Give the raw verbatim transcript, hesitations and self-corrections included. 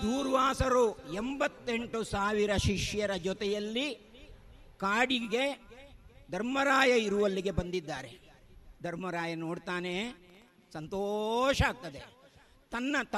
ದೂರ್ವಾಸರು ಎಂಬತ್ತೆಂಟು ಸಾವಿರ ಶಿಷ್ಯರ ಜೊತೆಯಲ್ಲಿ ಕಾಡಿಗೆ ಧರ್ಮರಾಯ ಇರುವಲ್ಲಿಗೆ ಬಂದಿದ್ದಾರೆ. ಧರ್ಮರಾಯ ನೋಡ್ತಾನೆ, ಸಂತೋಷ ಆಗ್ತದೆ. ತನ್ನ